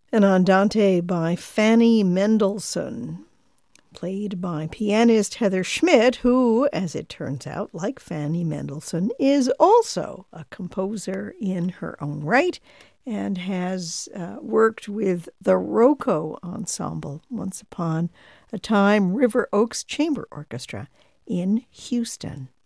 An Andante by Fanny Mendelssohn, played by pianist Heather Schmidt, who, as it turns out, like Fanny Mendelssohn, is also a composer in her own right and has worked with the Rocco Ensemble, once upon a time River Oaks Chamber Orchestra in Houston.